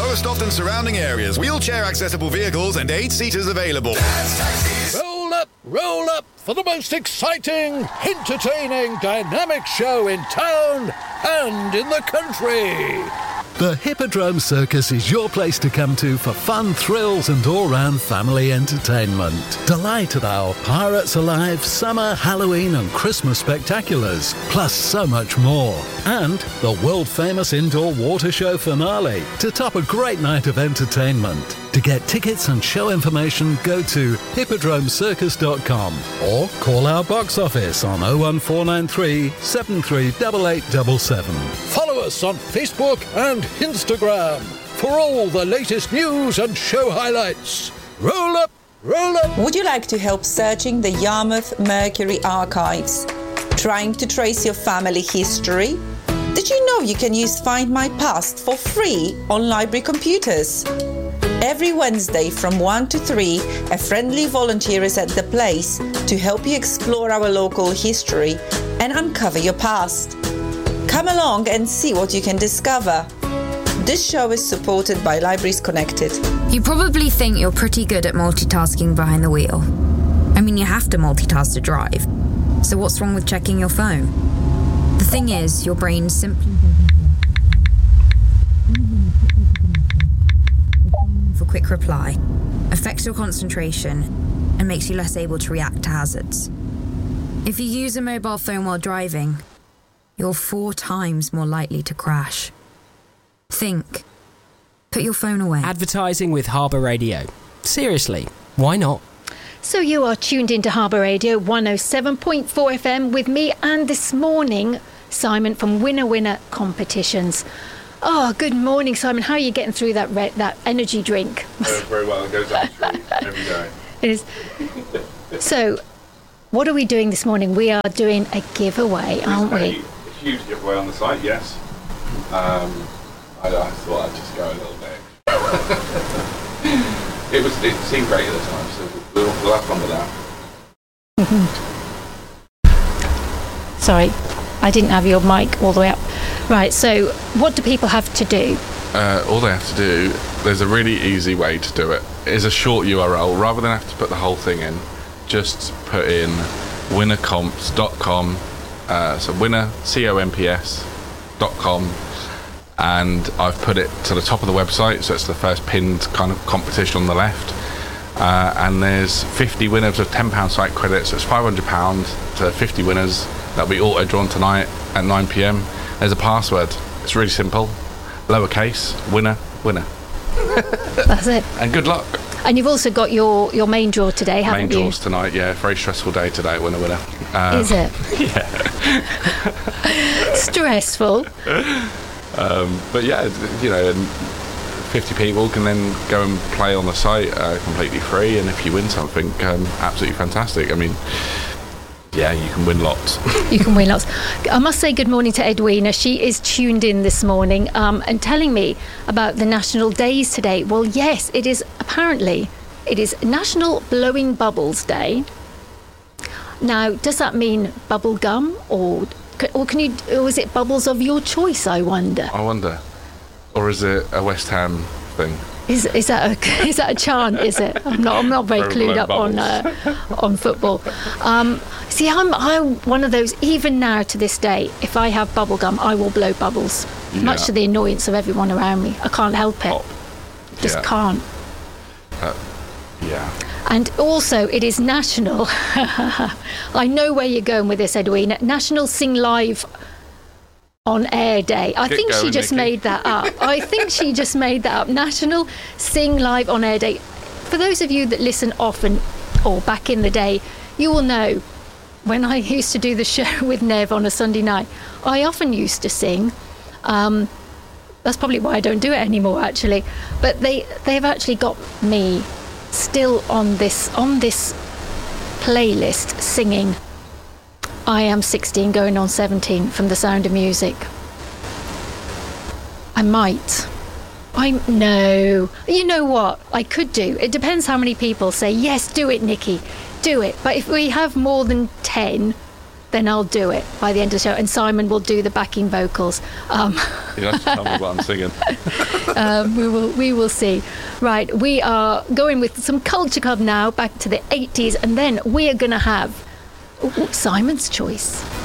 Lowestoft and surrounding areas. Wheelchair accessible vehicles and 8 seaters available. Roll up for the most exciting, entertaining, dynamic show in town and in the country. The Hippodrome Circus is your place to come to for fun, thrills and all-round family entertainment. Delight at our Pirates Alive, Summer, Halloween and Christmas spectaculars, plus so much more. And the world-famous indoor water show finale to top a great night of entertainment. To get tickets and show information, go to hippodromecircus.com or call our box office on 01493 738877. Follow us on Facebook and Instagram for all the latest news and show highlights. Roll up, roll up. Would you like to help searching the Yarmouth Mercury archives? Trying to trace your family history? Did you know you can use Find My Past for free on library computers? Every Wednesday from 1 to 3, a friendly volunteer is at the place to help you explore our local history and uncover your past. Come along and see what you can discover. This show is supported by Libraries Connected. You probably think you're pretty good at multitasking behind the wheel. I mean, you have to multitask to drive. So what's wrong with checking your phone? The thing is, your brain simply for quick reply, affects your concentration, and makes you less able to react to hazards. If you use a mobile phone while driving, you're 4 times more likely to crash. Think. Put your phone away. Advertising with Harbour Radio. Seriously, why not? So you are tuned into Harbour Radio 107.4 FM with me, and this morning, Simon from Winner Winner Competitions. Oh, good morning, Simon. How are you getting through that energy drink? Very well. It goes up every day. It is. So, what are we doing this morning? We are doing a giveaway, aren't we? A huge giveaway on the site, yes. I thought I'd just go a little bit. It seemed great at the time, so we'll have fun with that. Sorry, I didn't have your mic all the way up. Right, so what do people have to do? All they have to do, there's a really easy way to do it. It's a short URL. Rather than have to put the whole thing in, just put in winnercomps.com, so winner, comps.com, and I've put it to the top of the website, so it's the first pinned kind of competition on the left. And there's 50 winners of £10 site credits, so it's £500 to 50 winners. That'll be auto-drawn tonight at 9 p.m. There's a password. It's really simple. Lowercase, winner. That's it. And good luck. And you've also got your main draw today, haven't you? Main draws tonight, yeah. Very stressful day today at Winner Winner. Is it? Yeah. Stressful. But yeah, you know, 50 people can then go and play on the site completely free, and if you win something, absolutely fantastic. I mean, yeah, you can win lots. You can win lots. I must say good morning to Edwina. She is tuned in this morning and telling me about the national days today. Well, yes, it is National Blowing Bubbles Day. Now, does that mean bubble gum or is it bubbles of your choice, I wonder? Or is it a West Ham thing? Is that a chant? Is it? I'm not very clued up on football. See, I'm one of those. Even now to this day, if I have bubble gum, I will blow bubbles, much to the annoyance of everyone around me. I can't help it. Just can't. Yeah. And also, it is National. I know where you're going with this, Edwina. National Sing Live on Air Day. I think she just made that up. National Sing Live on Air Day. For those of you that listen often, or back in the day, you will know when I used to do the show with Nev on a Sunday night, I often used to sing. That's probably why I don't do it anymore, actually. But they've actually got me still on this playlist singing I Am 16 Going on 17 from The Sound of Music. No. You know what? I could do. It depends how many people say, yes, do it, Nikki, do it. But if we have more than 10, then I'll do it by the end of the show, and Simon will do the backing vocals. You have to tell me what I'm singing. We will see. Right, we are going with some Culture Club now, back to the 80s, and then we are going to have Simon's choice.